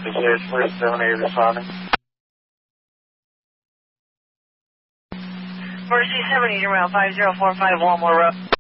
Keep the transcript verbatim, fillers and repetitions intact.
This is First seven eight responding. Mercy seven eight around five zero four five Walmore Road.